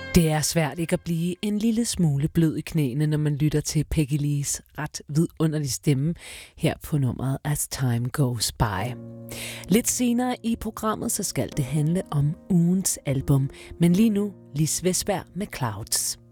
Det er svært ikke at blive en lille smule blød i knæene, når man lytter til Peggy Lees ret vidunderlige stemme her på nummeret As Time Goes By. Lidt senere i programmet, så skal det handle om ugens album, men lige nu Lis Westberg med Clouds.